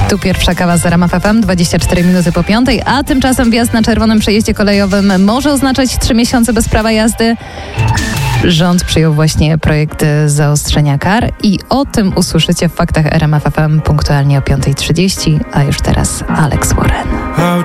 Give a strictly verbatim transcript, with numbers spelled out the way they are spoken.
Tu pierwsza kawa z R M F F M, dwadzieścia cztery minuty po piątej, a tymczasem wjazd na czerwonym przejeździe kolejowym może oznaczać trzy miesiące bez prawa jazdy. Rząd przyjął właśnie projekt zaostrzenia kar i o tym usłyszycie w faktach R M F F M punktualnie o piąta trzydzieści, a już teraz Alex Warren.